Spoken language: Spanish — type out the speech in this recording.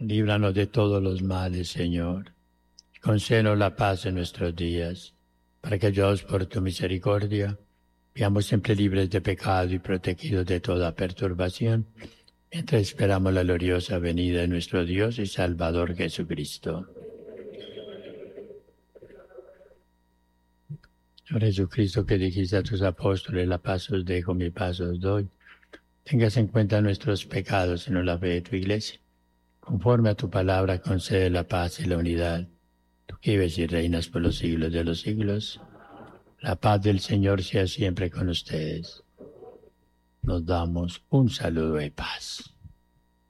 Líbranos de todos los males, Señor. Concédenos la paz en nuestros días, para que, ayudados por tu misericordia, vivamos siempre libres de pecado y protegidos de toda perturbación, mientras esperamos la gloriosa venida de nuestro Dios y Salvador Jesucristo. Señor Jesucristo, que dijiste a tus apóstoles, la paz os dejo, mi paz os doy, tengas en cuenta nuestros pecados y no la fe de tu Iglesia. Conforme a tu palabra, concede la paz y la unidad. Tú que vives y reinas por los siglos de los siglos. La paz del Señor sea siempre con ustedes. Nos damos un saludo de paz.